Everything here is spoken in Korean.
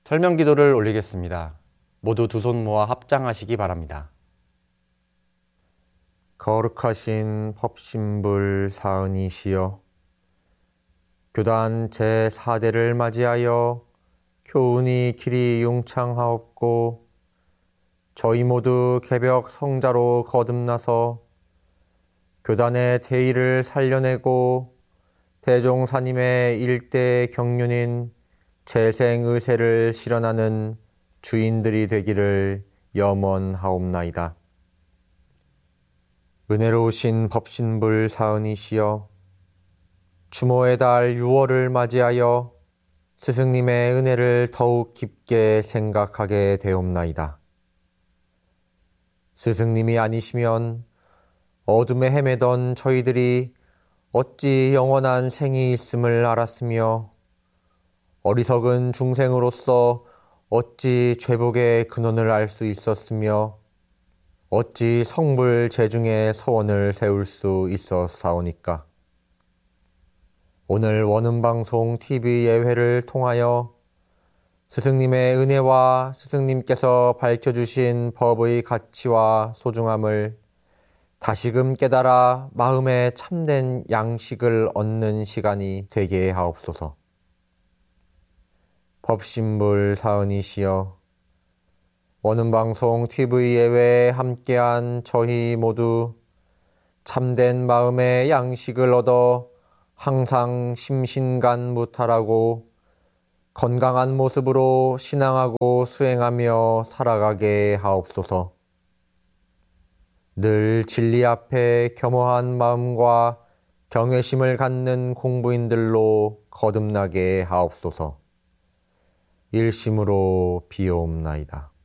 설명 기도를 올리겠습니다. 모두 두 손 모아 합장하시기 바랍니다. 거룩하신 법신불 사은이시여, 교단 제4대를 맞이하여 교훈이 길이 융창하옵고 저희 모두 개벽 성자로 거듭나서 교단의 대의를 살려내고 대종사님의 일대 경륜인 재생의세를 실현하는 주인들이 되기를 염원하옵나이다. 은혜로우신 법신불 사은이시여, 추모의 달 6월을 맞이하여 스승님의 은혜를 더욱 깊게 생각하게 되옵나이다. 스승님이 아니시면 어둠에 헤매던 저희들이 어찌 영원한 생이 있음을 알았으며 어리석은 중생으로서 어찌 죄복의 근원을 알 수 있었으며 어찌 성불 제중의 서원을 세울 수 있었사오니까. 오늘 원음방송 TV 예회를 통하여 스승님의 은혜와 스승님께서 밝혀주신 법의 가치와 소중함을 다시금 깨달아 마음에 참된 양식을 얻는 시간이 되게 하옵소서. 법신불 사은이시여, 원음방송 TV 예회에 함께한 저희 모두 참된 마음의 양식을 얻어 항상 심신간무탈하고 건강한 모습으로 신앙하고 수행하며 살아가게 하옵소서. 늘 진리 앞에 겸허한 마음과 경외심을 갖는 공부인들로 거듭나게 하옵소서. 일심으로 비옵나이다.